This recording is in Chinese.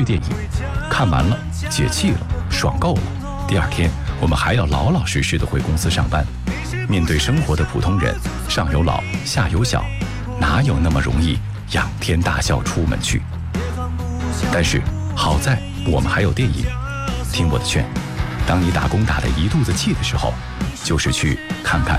电影，看完了解气了，爽够了。第二天我们还要老老实实的回公司上班。面对生活的普通人，上有老下有小，哪有那么容易仰天大笑出门去？但是好在我们还有电影。听我的劝，当你打工打得一肚子气的时候，就是去看看